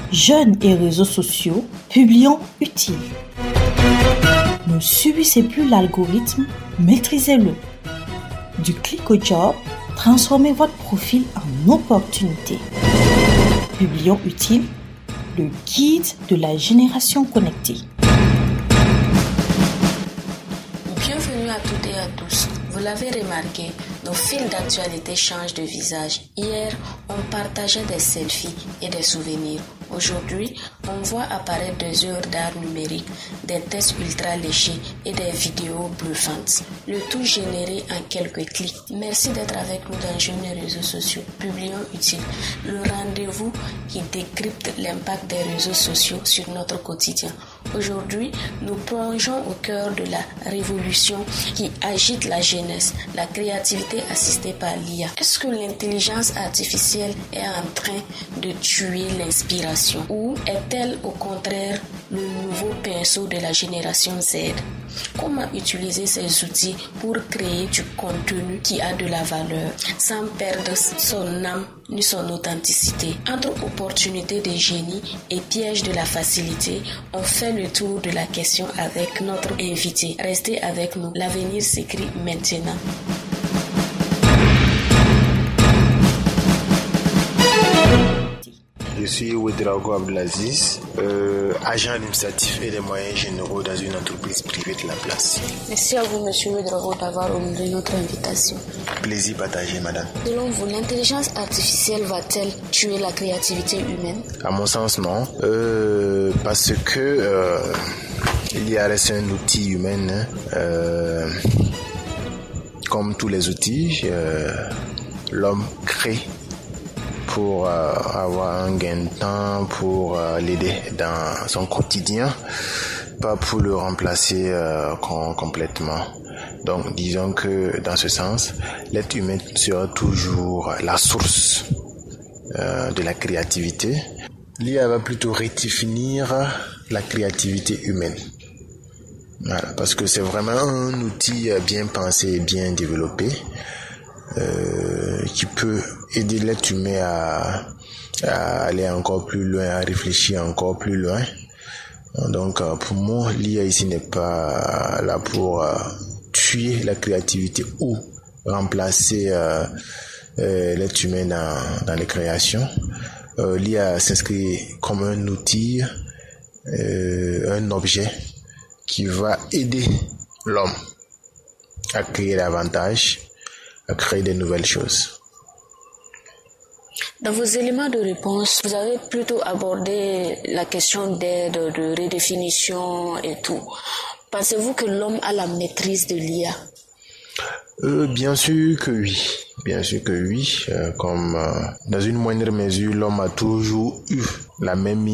Jeunes et réseaux sociaux, publions utile. Ne subissez plus l'algorithme, maîtrisez-le. Du clic au job, transformez votre profil en opportunité. Publions utile, le guide de la génération connectée. Bienvenue à toutes et à tous. Vous l'avez remarqué, nos fils d'actualité changent de visage. Hier, on partageait des selfies et des souvenirs. Aujourd'hui, on voit apparaître des œuvres d'art numérique, des tests ultra léchés et des vidéos bluffantes. Le tout généré en quelques clics. Merci d'être avec nous dans Jeunes réseaux sociaux. Publions utile, le rendez-vous qui décrypte l'impact des réseaux sociaux sur notre quotidien. Aujourd'hui, nous plongeons au cœur de la révolution qui agite la jeunesse, la créativité assistée par l'IA. Est-ce que l'intelligence artificielle est en train de tuer l'inspiration ou est-elle au contraire le nouveau pinceau de la génération Z? Comment utiliser ces outils pour créer du contenu qui a de la valeur sans perdre son âme ni son authenticité? Entre opportunités de génie et pièges de la facilité, on fait le tour de la question avec notre invité. Restez avec nous, l'avenir s'écrit maintenant. Je suis Ouedraogo Abdelaziz, agent administratif et des moyens généraux dans une entreprise privée de la place. Merci à vous, monsieur Ouedraogo, d'avoir honoré notre invitation. Plaisir partagé, madame. Selon vous, l'intelligence artificielle va-t-elle tuer la créativité humaine? À mon sens, non. Parce que l'IA reste un outil humain. Comme tous les outils, l'homme crée pour avoir un gain de temps, pour l'aider dans son quotidien, pas pour le remplacer complètement. Donc disons que dans ce sens, l'être humain sera toujours la source de la créativité. L'IA va plutôt redéfinir la créativité humaine. Voilà, parce que c'est vraiment un outil bien pensé et bien développé qui peut aider l'être humain à aller encore plus loin, à réfléchir encore plus loin. Donc pour moi, l'IA ici n'est pas là pour tuer la créativité ou remplacer l'être humain dans les créations. L'IA s'inscrit comme un outil, un objet qui va aider l'homme à créer davantage, à créer de nouvelles choses. Dans vos éléments de réponse, vous avez plutôt abordé la question d'aide, de redéfinition et tout. Pensez-vous que l'homme a la maîtrise de l'IA? Bien sûr que oui. Bien sûr que oui. Comme dans une moindre mesure, l'homme a toujours eu la même